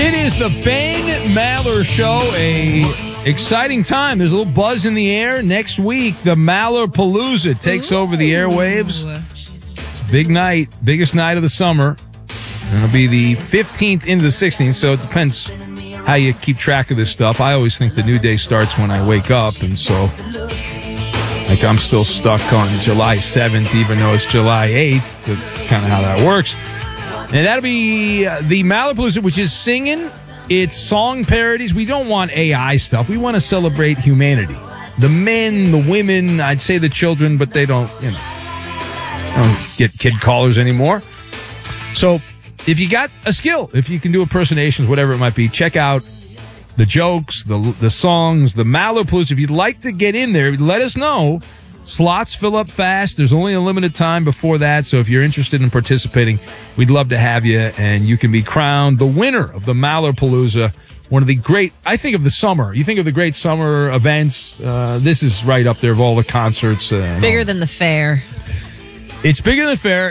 It is the Ben Maller Show. A exciting time. There's a little buzz in the air. Next week, the Mallerpalooza takes over the airwaves. It's a big night, biggest night of the summer. And it'll be the 15th into the 16th, so it depends how you keep track of this stuff. I always think the new day starts when I wake up, and so like I'm still stuck on July 7th, even though it's July 8th. That's kind of how that works. And that'll be the Mallerpalooza, which is singing. It's song parodies. We don't want AI stuff. We want to celebrate humanity. The men, the women, I'd say the children, but they don't get kid callers anymore. So if you got a skill, if you can do impersonations, whatever it might be, check out the jokes, the songs, the Mallerpalooza. If you'd like to get in there, let us know. Slots fill up fast. There's only a limited time before that, so if you're interested in participating, we'd love to have you, and you can be crowned the winner of the Mallerpalooza, one of the great, I think of the summer. You think of the great summer events, this is right up there of all the concerts. Bigger than the fair. It's bigger than the fair.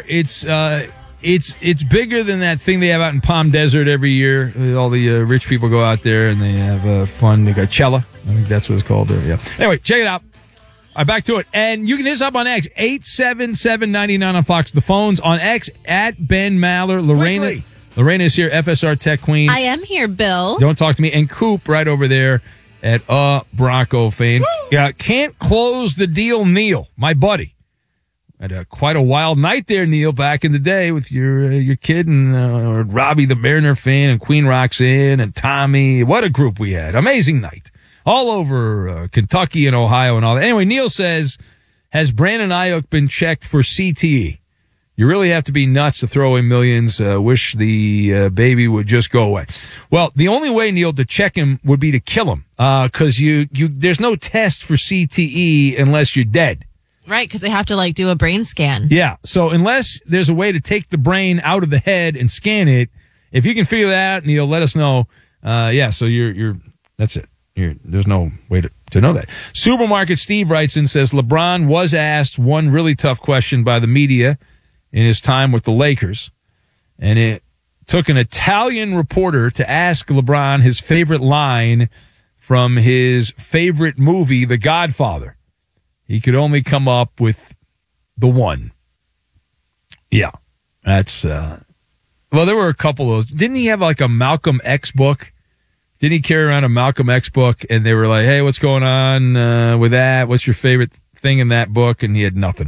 It's bigger than that thing they have out in Palm Desert every year. All the rich people go out there and they have fun. They got Cella. I think that's what it's called there. Yeah. Anyway, check it out. All right, back to it. And you can hit us up on X, 877-99 on Fox. The phone's on X, at Ben Maller. Lorena is here, FSR Tech Queen. I am here, Bill. Don't talk to me. And Coop right over there at Bronco fan. Woo! Yeah, can't close the deal, Neil, my buddy. Had quite a wild night there, Neil, back in the day with your kid and Robbie the Mariner fan and Queen Roxanne and Tommy. What a group we had. Amazing night. All over Kentucky and Ohio and all that. Anyway, Neil says, has Brandon Ayuk been checked for CTE? You really have to be nuts to throw away millions. Wish the baby would just go away. Well, the only way, Neil, to check him would be to kill him, because there's no test for CTE unless you're dead. Right, because they have to do a brain scan. Yeah, so unless there's a way to take the brain out of the head and scan it, if you can figure that out, Neil, let us know. So you're that's it. There's no way to know that. Supermarket Steve writes in, says LeBron was asked one really tough question by the media in his time with the Lakers, and it took an Italian reporter to ask LeBron his favorite line from his favorite movie, The Godfather. He could only come up with the one. Yeah, that's there were a couple of those. Didn't he have a Malcolm X book? Didn't he carry around a Malcolm X book, and they were like, hey, what's going on with that? What's your favorite thing in that book? And he had nothing.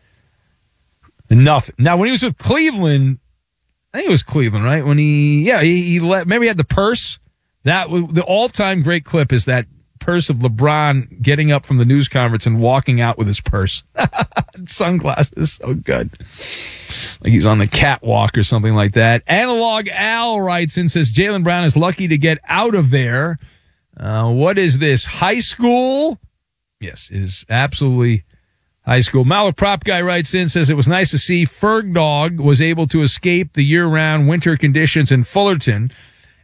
Nothing. Now, when he was with Cleveland, I think it was Cleveland, right? When he maybe he had the purse. That the all-time great clip is that purse of LeBron getting up from the news conference and walking out with his purse. Sunglasses. So good. Like he's on the catwalk or something like that. Analog Al writes in, says Jaylen Brown is lucky to get out of there. What is this? High school? Yes, it is absolutely high school. Maller Prop Guy writes in, says it was nice to see Ferg Dog was able to escape the year-round winter conditions in Fullerton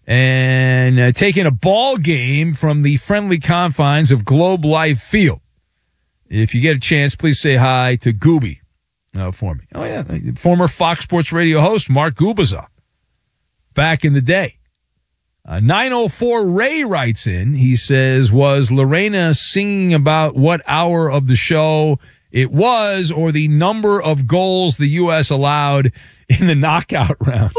and taking a ball game from the friendly confines of Globe Life Field. If you get a chance, please say hi to Gooby for me. Oh, yeah. Former Fox Sports Radio host Mark Gubaza back in the day. 904 Ray writes in. He says, was Lorena singing about what hour of the show it was or the number of goals the U.S. allowed in the knockout round?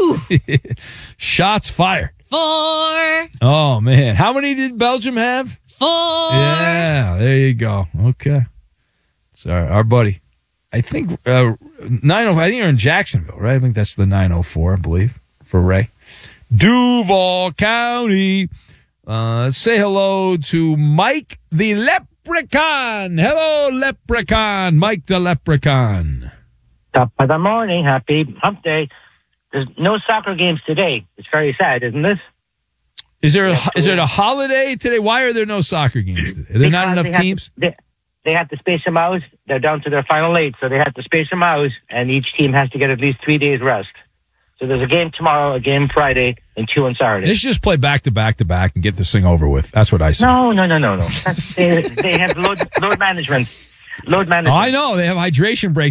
Shots fired. 4. Oh, man. How many did Belgium have? 4. Yeah, there you go. Okay. Sorry, our buddy. I think 904, I think you're in Jacksonville, right? I think that's the 904, I believe, for Ray. Duval County. Say hello to Mike the Leprechaun. Hello, Leprechaun. Mike the Leprechaun. Top of the morning. Happy hump day. There's no soccer games today. It's very sad, isn't this? Is there a holiday today? Why are there no soccer games today? Are there not enough teams? They have to space them out. They're down to their final 8, so they have to space them out, and each team has to get at least 3 days rest. So there's a game tomorrow, a game Friday, and 2 on Saturday. They should just play back to back to back and get this thing over with. That's what I say. No. They have load management. Oh, I know. They have hydration breaks.